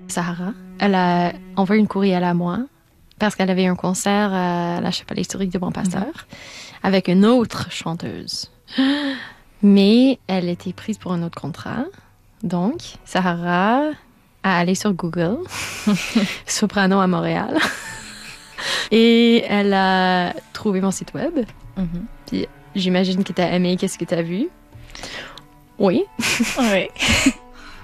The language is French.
Sahara. Elle a envoyé une courriel à moi parce qu'elle avait un concert à la chapelle historique de Bon Pasteur avec une autre chanteuse. Mais elle était prise pour un autre contrat. Donc, Sahara a allé sur Google, soprano à Montréal, et elle a trouvé mon site web. Puis j'imagine que tu as aimé qu'est-ce que tu as vu. Oui. Oui.